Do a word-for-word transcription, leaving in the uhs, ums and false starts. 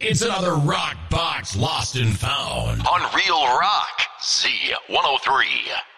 It's another Rock Box Lost and Found on Real Rock Z one oh three.